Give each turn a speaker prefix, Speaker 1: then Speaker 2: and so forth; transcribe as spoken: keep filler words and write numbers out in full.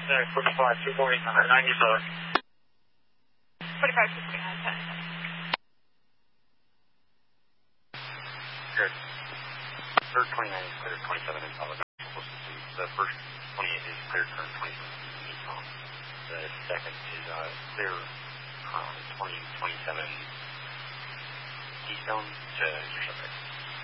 Speaker 1: Uh, forty-five, two forty, ninety-seven.
Speaker 2: forty-five, two forty-nine, ten.
Speaker 3: Good. Third twenty-nine is cleared, twenty-seven is solid. The first twenty-eight is cleared for twenty-seven. The second is uh, clear from twenty twenty-seven Keystone to your subject.